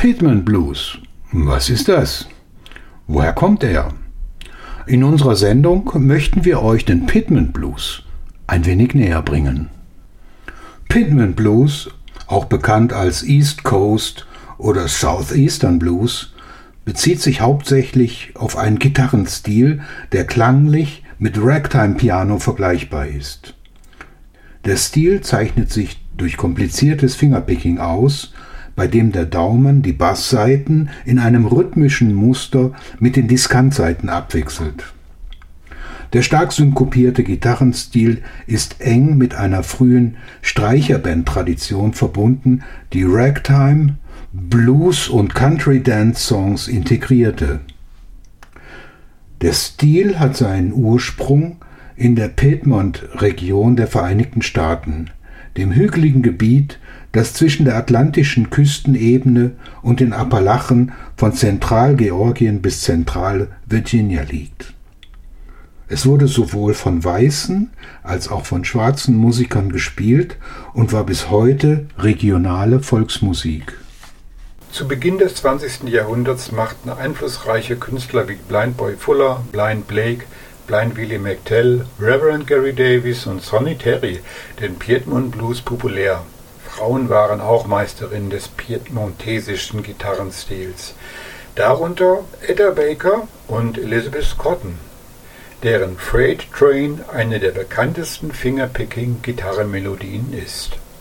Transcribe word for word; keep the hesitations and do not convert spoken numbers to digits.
Piedmont Blues. Was ist das? Woher kommt er? In unserer Sendung möchten wir euch den Piedmont Blues ein wenig näher bringen. Piedmont Blues, auch bekannt als East Coast oder Southeastern Blues, bezieht sich hauptsächlich auf einen Gitarrenstil, der klanglich mit Ragtime-Piano vergleichbar ist. Der Stil zeichnet sich durch kompliziertes Fingerpicking aus, bei dem der Daumen die Basssaiten in einem rhythmischen Muster mit den Diskantsaiten abwechselt. Der stark synkopierte Gitarrenstil ist eng mit einer frühen Streicherband-Tradition verbunden, die Ragtime, Blues und Country-Dance-Songs integrierte. Der Stil hat seinen Ursprung in der Piedmont-Region der Vereinigten Staaten, dem hügeligen Gebiet, das zwischen der atlantischen Küstenebene und den Appalachen von Zentralgeorgien bis Zentral-Virginia liegt. Es wurde sowohl von weißen als auch von schwarzen Musikern gespielt und war bis heute regionale Volksmusik. Zu Beginn des zwanzigsten Jahrhunderts machten einflussreiche Künstler wie Blind Boy Fuller, Blind Blake, Blind Willie McTell, Reverend Gary Davis und Sonny Terry den Piedmont Blues populär. Frauen waren auch Meisterinnen des piedmontesischen Gitarrenstils, darunter Etta Baker und Elizabeth Cotten, deren Freight Train eine der bekanntesten Fingerpicking-Gitarrenmelodien ist.